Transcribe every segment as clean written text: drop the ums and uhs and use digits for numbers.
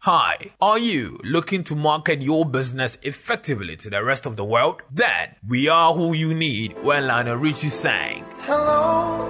Hi, are you looking to market your business effectively to the rest of the world? Then we are who you need when Lionel Richie sang. Hello,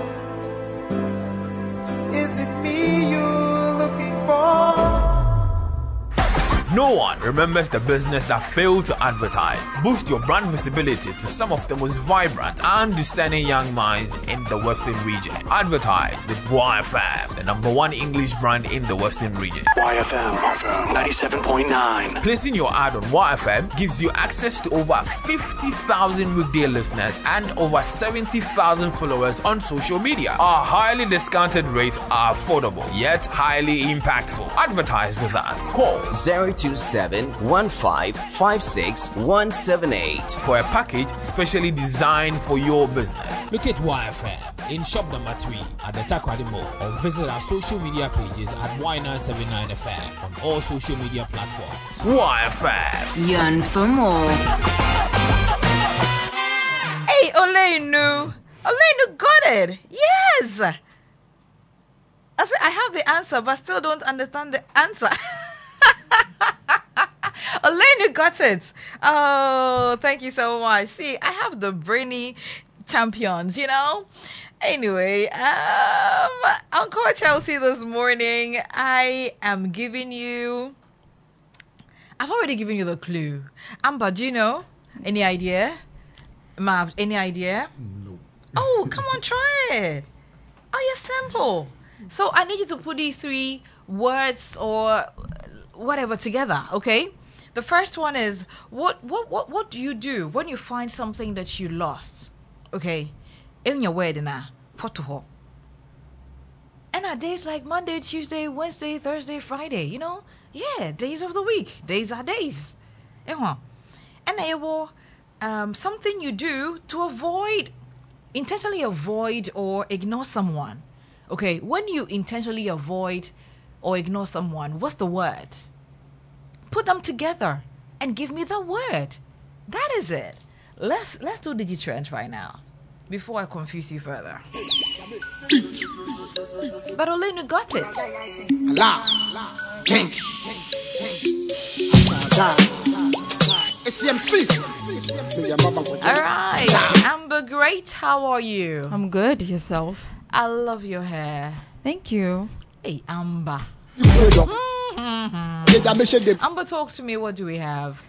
is it me you're looking for? No one remembers the business that failed to advertise. Boost your brand visibility to some of the most vibrant and discerning young minds in the Western region. Advertise with YFM, the #1 English brand in the Western region. YFM 97.9. Placing your ad on YFM gives you access to over 50,000 weekday listeners and over 70,000 followers on social media. Our highly discounted rates are affordable yet highly impactful. Advertise with us. Call 027-1556-178 for a package specially designed for your business. Look at YFM in shop number 3 at the Takrady Mall or visit our social media pages at Y979FM on all social media platforms. YFM. Yearn for more. Hey, Olenu got it. Yes. I said I have the answer, but still don't understand the answer. Olenu got it. Oh, thank you so much. See, I have the brainy champions, you know. Anyway, Uncle Chelsea this morning, I've already given you the clue. Amber, do you know? Any idea? Mav, any idea? No. Oh, come on, try it. Oh, yeah, simple. So I need you to put these 3 words or whatever together, okay? The first one is, what do you do when you find something that you lost? Okay? In your wedding now, photo. And are days like Monday, Tuesday, Wednesday, Thursday, Friday, you know? Yeah, days of the week. Days are days. And something you do to intentionally avoid or ignore someone. Okay, when you intentionally avoid or ignore someone, what's the word? Put them together and give me the word. That is it. Let's do Digitrend right now before I confuse you further. But Olenu got it. All right, Amber, great. How are you? I'm good. Yourself? I love your hair. Thank you. Hey, Amber. Amber, talk to me. What do we have?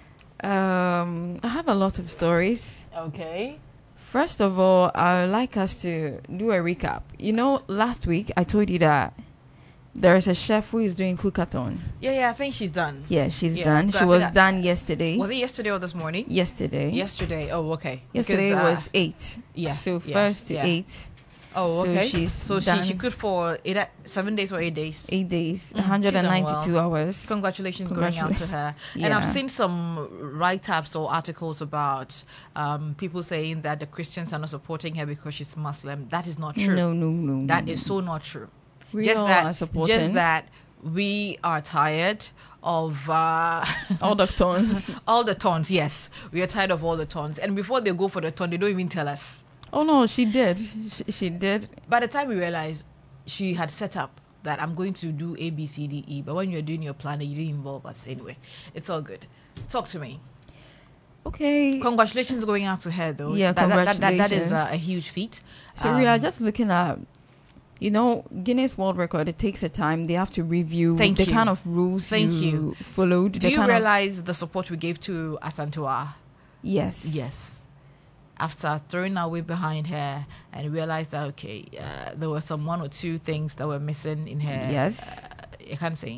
I have a lot of stories. Okay. First of all, I would like us to do a recap. You know, last week I told you that there is a chef who is doing cookathon. Yeah, I think she's done. Yeah, she's done. She was done yesterday. Was it yesterday or this morning? Yesterday. Yesterday. Oh, okay. Yesterday was 8. Yeah. So first to 8. Oh, okay. So she could for 7 days or 8 days. 8 days, 192 hours. Congratulations going out to her. Yeah. And I've seen some write-ups or articles about people saying that the Christians are not supporting her because she's Muslim. That is not true. No. That is so not true. We are supporting. Just that we are tired of all the tones. All the tones, yes. We are tired of all the tones. And before they go for the tone, they don't even tell us. Oh, no, she did. She did. By the time we realized, she had set up that I'm going to do A, B, C, D, E. But when you're doing your planning, you didn't involve us anyway. It's all good. Talk to me. Okay. Congratulations going out to her, though. Yeah, congratulations. That is a huge feat. So we are just looking at, Guinness World Record. It takes a time. They have to review the kind of rules you followed. Do you realize the support we gave to Asantua? Yes. Yes. After throwing our weight behind her and realized that, okay, there were some 1 or 2 things that were missing in her. Yes. I can't say.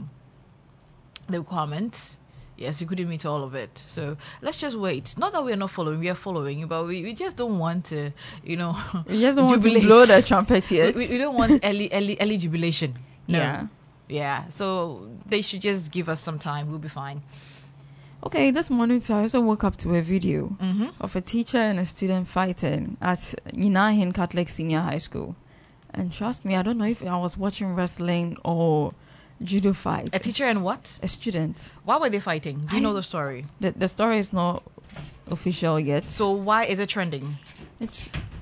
The requirement. Yes, you couldn't meet all of it. So let's just wait. Not that we are not following, we are following, but we just don't want to, We just don't want to blow the trumpet yet. We don't want early jubilation. No. Yeah. Yeah. So they should just give us some time. We'll be fine. Okay, this morning I also woke up to a video of a teacher and a student fighting at Ninahin Catholic Senior High School. And trust me, I don't know if I was watching wrestling or judo fight. A teacher and what? A student. Why were they fighting? Do you know the story? The story is not official yet. So why is it trending? It's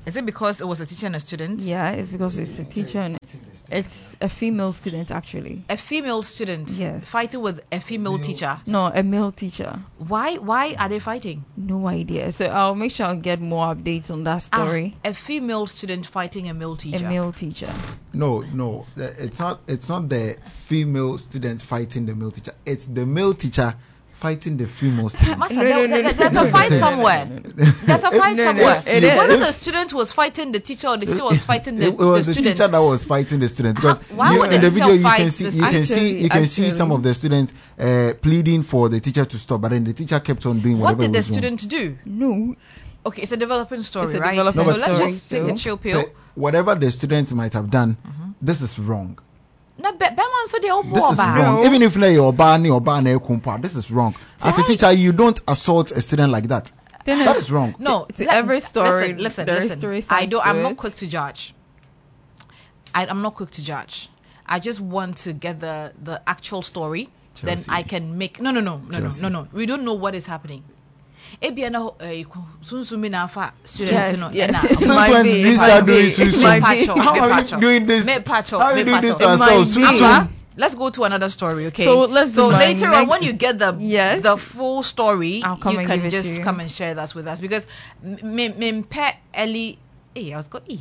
Is it because it was a teacher and a student? Yeah, it's because it's a teacher and it's a female student actually. A female student. Yes. Fighting with a female teacher. No, a male teacher. Why are they fighting? No idea. So I'll make sure I'll get more updates on that story. A female student fighting a male teacher. A male teacher. No, it's not the female student fighting the male teacher. It's the male teacher fighting the female student. Master, there's a fight somewhere. There's a fight somewhere. Whether the student was fighting the teacher or the teacher was fighting the it was student. the teacher that was fighting the student, because Why would in the the teacher video you fight can the see you can see some of the students pleading for the teacher to stop, but then the teacher kept on doing whatever. What did the was wrong. student do? No. Okay, it's a developing story, It's a right? developing So story. let's just take a chill pill. But whatever the students might have done, this is wrong. No, Beman, so they all This is wrong. Even if you're Obani, this is wrong. As a teacher, you don't assault a student like that. That is wrong. No, To every story, Listen. there is story I'm sides to not it. quick to judge. I'm not quick to judge. I just want to get the actual story. Chelsea. Then I can make no. We don't know what is happening. Ebiana sunsumi na afa students no. Since when did we start doing susu? How are we doing this? How are we doing this ourselves? Susu. Let's go to another story, okay? So let's do my later on, next- when you get the full story, I'll come you and can give it just to you. come and share that with us, because Mimpe Ellie, I was going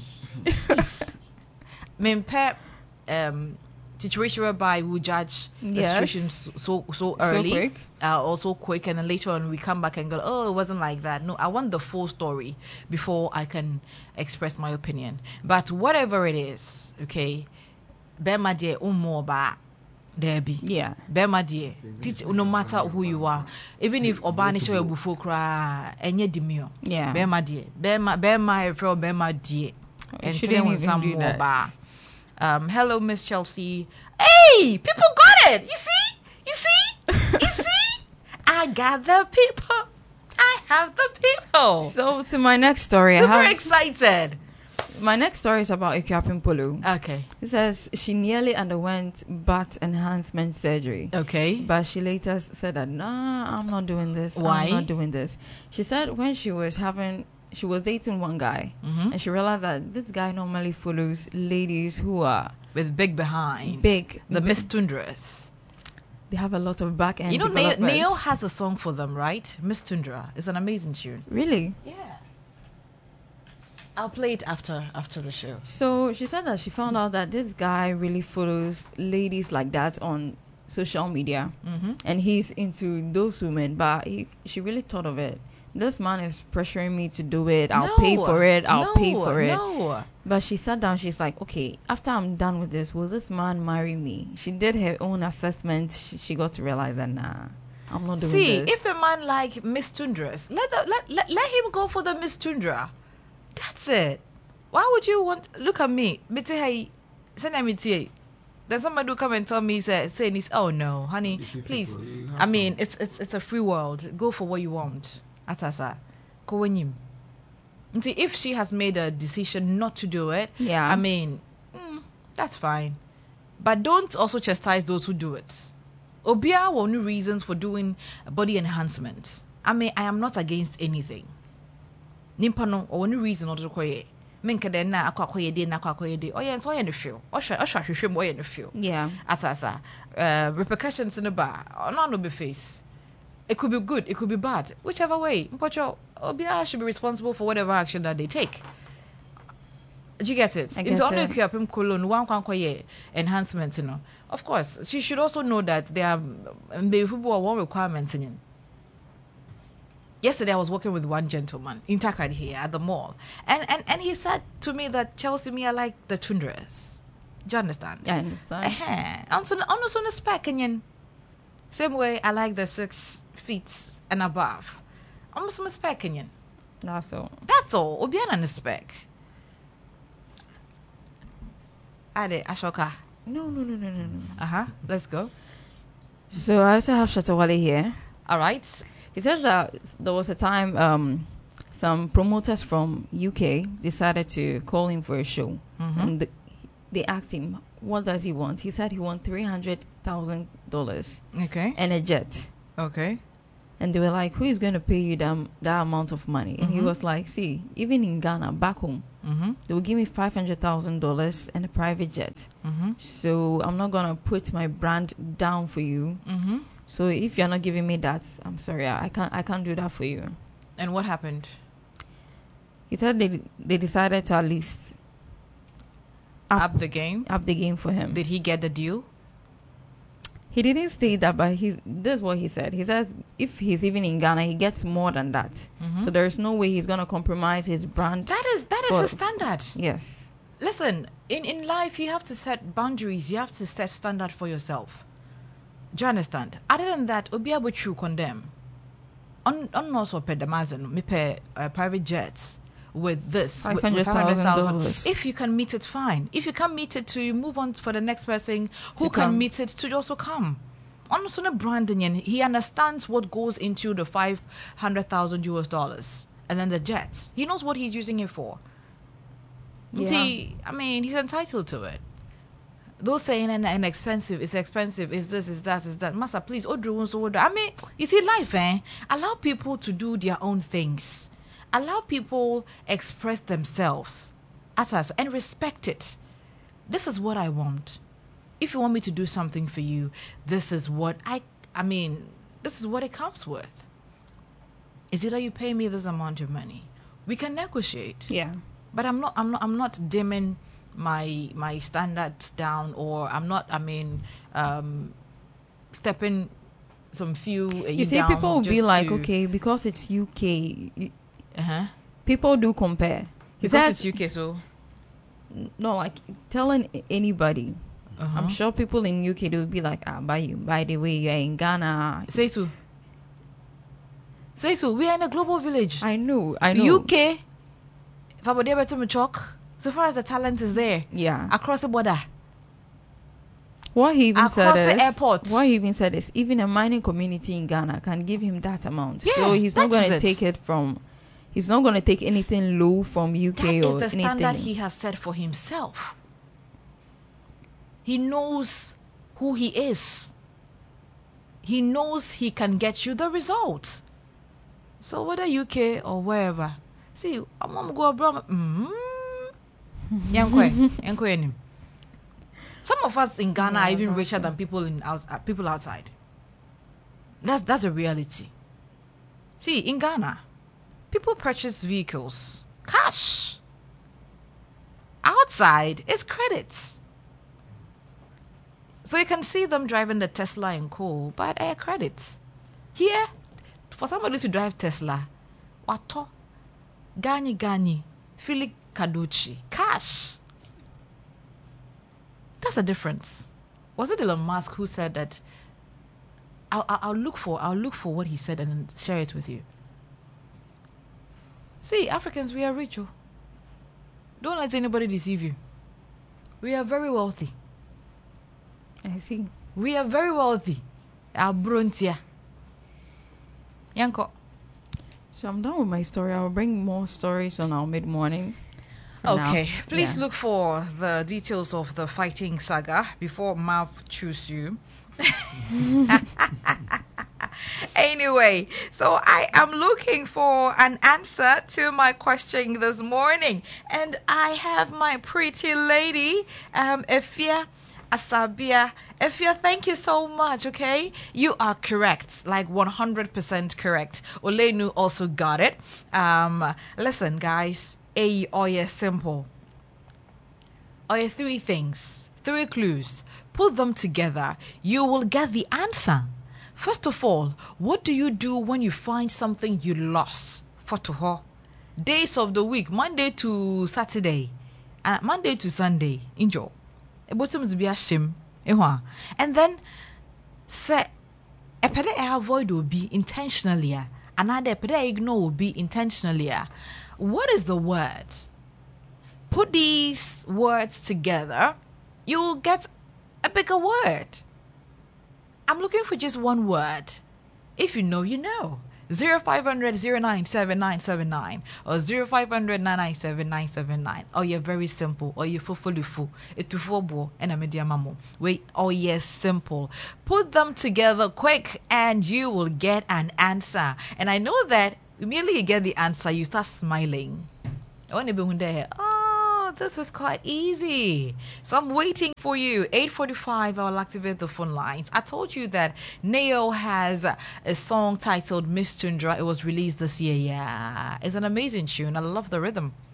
Mimpe situation whereby we judge the Yes. situation so early, quick. also quick, and then later on we come back and go, oh, it wasn't like that. No, I want the full story before I can express my opinion. But whatever it is, okay, Bema dear ba Debbie. Yeah. Bema dear, no matter who you are, even if Obani show before cry enye demure. Yeah. Bema dear, Bema fro Bema dear. And shouldn't today even some do more that. ba. Hello, Miss Chelsea. Hey, people got it. You see? I got the people. I have the people. So to my next story, Super excited. my next story is about Ikuapem Polo. Okay. It says she nearly underwent butt enhancement surgery. Okay. But she later said that, nah, I'm not doing this. Why? I'm not doing this. She said when she was dating one guy, and she realized that this guy normally follows ladies who are With big behind. big. The Miss Tundras. They have a lot of back end. You know, development. Neil has a song for them, right? Miss Tundra. It's an amazing tune. Really? Yeah. I'll play it after the show. So she said that she found out that this guy really follows ladies like that on social media, and he's into those women. But she really thought of it. This man is pressuring me to do it. I'll pay for it. I'll pay for it. No. But she sat down. She's like, okay, after I'm done with this, will this man marry me? She did her own assessment. She got to realize that, nah, I'm not doing See, this. if the man like Miss Tundras, let him go for the Miss Tundra. That's it. Why would you want? Look at me. Then somebody will come and tell me, saying this. Oh no, honey, please. I mean, it's a free world. Go for what you want. Atasa, go in him. See, if she has made a decision not to do it, Yeah. I mean, that's fine. But don't also chastise those who do it. Obia will no reasons for doing body enhancement. I mean, I am not against anything. Nimpa no or no reason not to koye. Menka de na akwakoye de na akwakoye de. Oh yeah, so you feel. Osha hwehwem boy you feel. Yeah. Atasa. Repercussions in the bar. No be face. It could be good, it could be bad. Whichever way. Mpocho Obia should be responsible for whatever action that they take. Do you get it? I get It's only it. Ikuapem Colon one kwakoye enhancements, you know. Of course, she should also know that there are one requirements in it. Yesterday, I was working with one gentleman in Takad here at the mall, and he said to me that Chelsea, me, I like the Tundras. Do you understand? I understand. Also on a spec, same way I like the 6 feet and above. Almost on a spec, That's all. That's all. Obiana on a spec. Ade Ashoka. No. Let's go. So I also have Shatawale here. All right. He says that there was a time some promoters from UK decided to call him for a show, and they asked him, what does he want? He said he wants $300,000 Okay. and a jet. Okay. And they were like, who is going to pay you that amount of money? And he was like, see, even in Ghana, back home, they will give me $500,000 and a private jet. So I'm not going to put my brand down for you. So if you're not giving me that, I'm sorry, I can't do that for you. And what happened? He said they decided to at least Up the game for him. Did he get the deal? He didn't say that, but this is what he said. He says if he's even in Ghana, he gets more than that. So there is no way he's going to compromise his brand. That is the standard. Yes. Listen, in life, you have to set boundaries. You have to set standard for yourself. Do you understand? Other than that, obi abuchu condemn. On also pay the mazen, me pay private jets with this $500,000. If you can meet it, fine. If you can't meet it, to move on for the next person who can meet it to also come. On so Brandon, he understands what goes into the $500,000 and then the jets. He knows what he's using it for. Yeah. He's entitled to it. Those saying and expensive, it's expensive, is this, is that. Master, please, you see, life, allow people to do their own things. Allow people express themselves as us and respect it. This is what I want. If you want me to do something for you, this is what this is what it comes with. Is either you pay me this amount of money, we can negotiate. Yeah. But I'm not dimming my standards down, or I'm not stepping some few you see, down. people will be like, okay, because it's UK, people do compare. Because it's UK, so no, like telling anybody. I'm sure people in UK, they will be like, by the way, you're in Ghana. Say so. We are in a global village. I know. UK, so far as the talent is there, across the border. What he even said the is, airport. What he even said is, even a mining community in Ghana can give him that amount. Yeah, so he's not going to take it from. He's not going to take anything low from UK that or is the anything. standard he has set for himself. He knows who he is. He knows he can get you the result. So whether UK or wherever, see, I'm gonna go abroad. Some of us in Ghana are even richer than people outside. That's the reality. See, in Ghana, people purchase vehicles cash. Outside, it's credits. So you can see them driving the Tesla and co, but they are credits. Here, for somebody to drive Tesla, wato, gani, Philip Kaduchi, cash. That's the difference. Was it Elon Musk who said that? I'll look for what he said and then share it with you. See, Africans, we are rich. Don't let anybody deceive you. We are very wealthy. I see. We are very wealthy. Our Bruntia. Yanko. So I'm done with my story. I'll bring more stories on our mid-morning. Okay. Please look for the details of the fighting saga before Mav choose you. Anyway, so I am looking for an answer to my question this morning. And I have my pretty lady, Efia Asabia. Efia, thank you so much, okay? You are correct, like 100% correct. Olenu also got it. Listen, guys, simple. Three things, 3 clues. Put them together. You will get the answer. First of all, what do you do when you find something you lost? Days of the week, Monday to Saturday, and Monday to Sunday. Enjoy. And then say a pede avoid will be intentionally, another pede ignore will be intentionally. What is the word? Put these words together, you will get a bigger word. I'm looking for just one word. If you know, you know. 0500 097 979 or 0500 997 979. Oh, you're very simple. Or you fufulufu. Etufobo and a mediamamo. Wait, oh yes, simple. Put them together quick and you will get an answer. And I know that immediately you get the answer, you start smiling. Oh, this is quite easy. So I'm waiting for you. 8:45, I'll activate the phone lines. I told you that Neo has a song titled Miss Tundra. It was released this year. Yeah, it's an amazing tune. I love the rhythm.